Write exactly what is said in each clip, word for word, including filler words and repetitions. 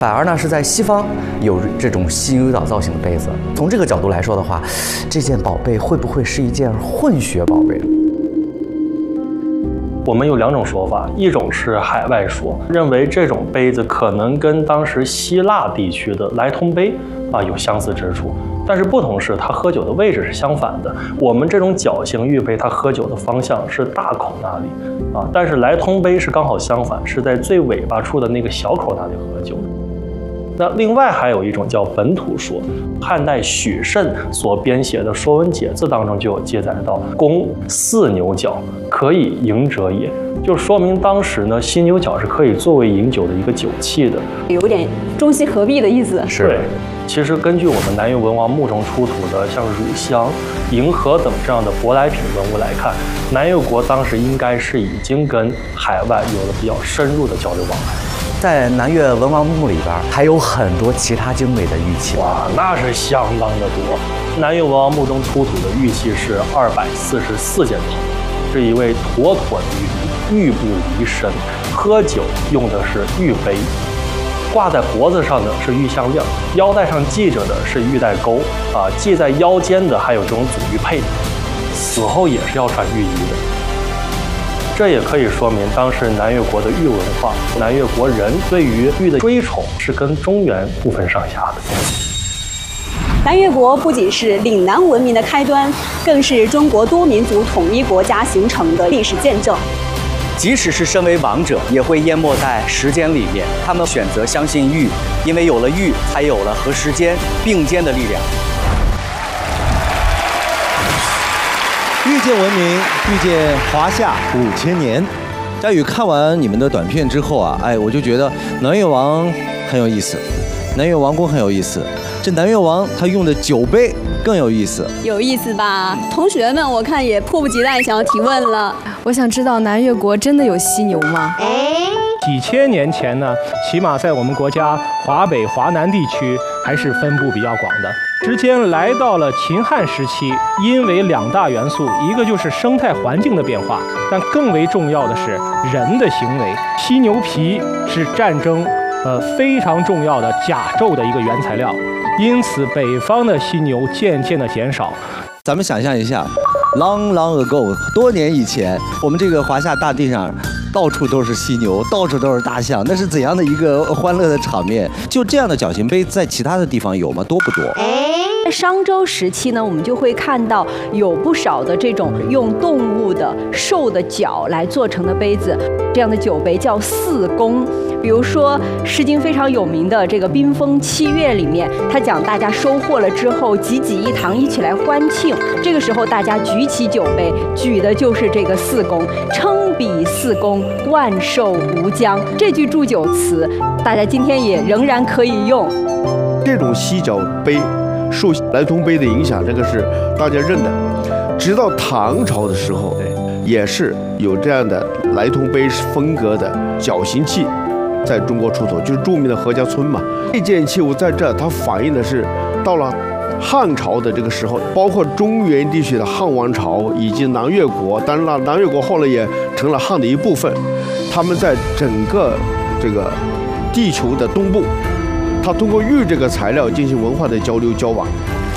反而呢是在西方有这种犀牛角造型的杯子。从这个角度来说的话，这件宝贝会不会是一件混血宝贝？ 我们有两种说法，一种是海外说，认为这种杯子可能跟当时希腊地区的来通杯啊有相似之处，但是不同是它喝酒的位置是相反的。我们这种角形玉杯，它喝酒的方向是大口那里啊，但是来通杯是刚好相反，是在最尾巴处的那个小口那里喝酒。那另外还有一种叫本土说，汉代许慎所编写的《说文解字》当中就有记载到“公四牛角，可以饮者也”，就说明当时呢，犀牛角是可以作为饮酒的一个酒器的， 有点中西合璧的意思。 是。对，其实根据我们南越文王墓中出土的像乳香、银河等这样的舶来品文物来看，南越国当时应该是已经跟海外有了比较深入的交流往来。 在南越文王墓里边还有很多其他精美的玉器， 哇，那是相当的多。南越文王墓中出土的玉器是二百四十四件套，是一位妥妥的玉玉不离身，喝酒用的是玉杯，挂在脖子上的是玉项链，腰带上系着的是玉带钩啊，系在腰间的还有这种祖玉佩，死后也是要穿玉衣的。这也可以说明当时南越国的玉文化，南越国人对于玉的追崇是跟中原不分上下的。 南越国不仅是岭南文明的开端，更是中国多民族统一国家形成的历史见证。 即使是身为王者，也会淹没在时间里面。他们选择相信玉，因为有了玉，才有了和时间并肩的力量。 遇见文明，遇见华夏五千年。佳宇看完你们的短片之后啊，哎，我就觉得南越王很有意思，南越王宫很有意思。这南越王他用的酒杯更有意思， 有意思吧？同学们，我看也迫不及待想要提问了。 我想知道南越国真的有犀牛吗？ 几千年前呢，起码在我们国家华北、华南地区还是分布比较广的。时间来到了秦汉时期，因为两大元素，一个就是生态环境的变化，但更为重要的是人的行为。犀牛皮是战争呃非常重要的甲胄的一个原材料，因此北方的犀牛渐渐的减少。 咱们想象一下 ，long long ago， 多年以前，我们这个华夏大地上到处都是犀牛，到处都是大象，那是怎样的一个欢乐的场面？就这样的角形杯在其他的地方有吗？多不多？ 在商周时期呢，我们就会看到有不少的这种用动物的兽的角来做成的杯子，这样的酒杯叫四公。比如说《诗经》非常有名的这个《宾风七乐》里面，它讲大家收获了之后，济济一堂，一起来欢庆。这个时候大家举起酒杯，举的就是这个四公，称彼四公，万寿无疆。这句祝酒词，大家今天也仍然可以用。 这种犀角杯受来通杯的影响，这个是大家认的。直到唐朝的时候，也是有这样的来通杯风格的角形器在中国出土，就是著名的何家村嘛。这件器物在这，它反映的是到了汉朝的这个时候，包括中原地区的汉王朝以及南越国，当然了，南越国后来也成了汉的一部分。他们在整个这个地球的东部，它通过玉这个材料进行文化的交流交往。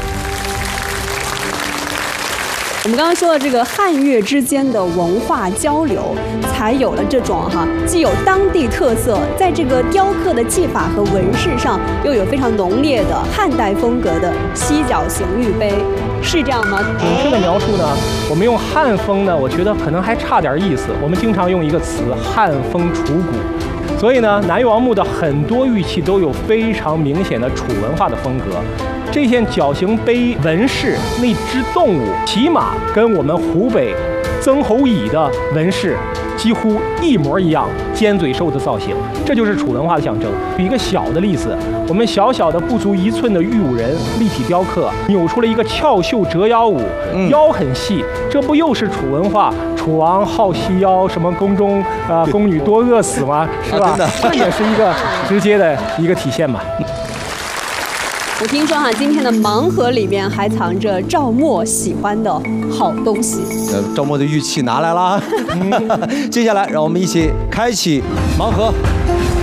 我们刚刚说的这个汉越之间的文化交流，才有了这种哈，既有当地特色，在这个雕刻的技法和纹饰上又有非常浓烈的汉代风格的犀角形玉杯，是这样吗？ 准确的描述呢，我们用汉风呢，我觉得可能还差点意思。我们经常用一个词“汉风楚古”，所以呢，南越王墓的很多玉器都有非常明显的楚文化的风格。这件角形杯纹饰那只动物，起码跟我们湖北曾侯乙的纹饰几乎一模一样，尖嘴兽的造型，这就是楚文化的象征。举一个小的例子，我们小小的不足一寸的玉舞人立体雕刻，扭出了一个翘袖折腰舞，腰很细，这不又是楚文化？楚王好细腰，什么宫中啊、呃、宫女多饿死吗？是吧？这也是一个直接的一个体现嘛。 我听说哈，今天的盲盒里面还藏着赵默喜欢的好东西。 呃，赵默的玉器拿来了。接下来，让我们一起开启盲盒。